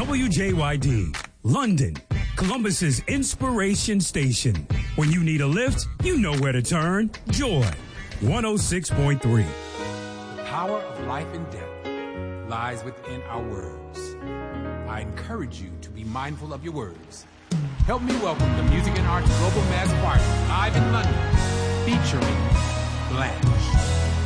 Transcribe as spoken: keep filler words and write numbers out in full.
W J Y D, London, Columbus's inspiration station. When you need a lift, you know where to turn. Joy, one oh six point three. The power of life and death lies within our words. I encourage you to be mindful of your words. Help me welcome the Music and Arts Global Mass Choir live in London, featuring Blanche.